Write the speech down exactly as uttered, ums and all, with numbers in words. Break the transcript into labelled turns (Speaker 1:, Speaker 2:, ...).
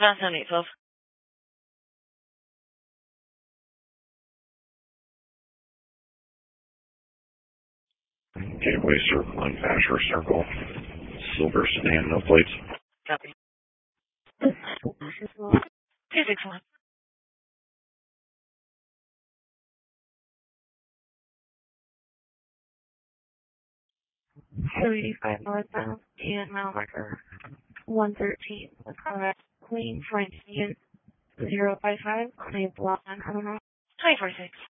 Speaker 1: That's on eight twelve.
Speaker 2: Gateway Circle and Vasher Circle. Silver sedan, no plates.
Speaker 1: Copy. two six one.
Speaker 3: two eighty-five northbound and mile marker one thirteen. The correct Queen Frank Union zero five five. Name block on Illinois.
Speaker 1: twenty forty-six.